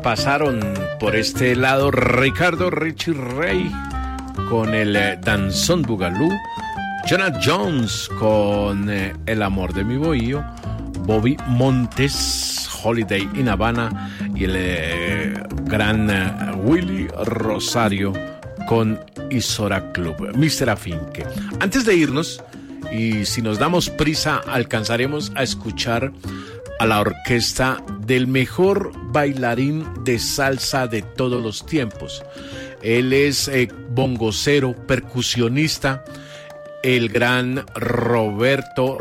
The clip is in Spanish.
pasaron por este lado Ricardo Richie Ray con el Danzón Bugalú, Jonah Jones con El amor de mi bohío, Bobby Montes, Holiday in Havana, y el gran Willy Rosario con Isora Club, Mr. Afinque. Antes de irnos, y si nos damos prisa, alcanzaremos a escuchar a la orquesta del mejor bailarín de salsa de todos los tiempos. Él es bongocero, percusionista, el gran Roberto